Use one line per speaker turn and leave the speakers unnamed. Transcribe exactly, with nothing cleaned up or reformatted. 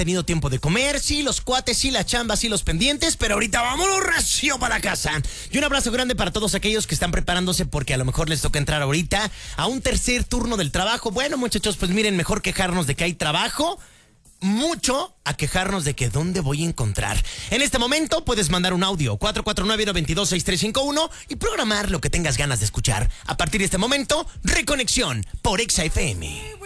tenido tiempo de comer, sí, los cuates, sí, las chambas, sí, los pendientes, pero ahorita vámonos recio para la casa. Y un abrazo grande para todos aquellos que están preparándose porque a lo mejor les toca entrar ahorita a un tercer turno del trabajo. Bueno, muchachos, pues miren, mejor quejarnos de que hay trabajo mucho a quejarnos de que dónde voy a encontrar. En este momento puedes mandar un audio cuatro cuatro nueve, nueve dos, seis tres cinco uno y programar lo que tengas ganas de escuchar. A partir de este momento, Reconexión por Exa F M.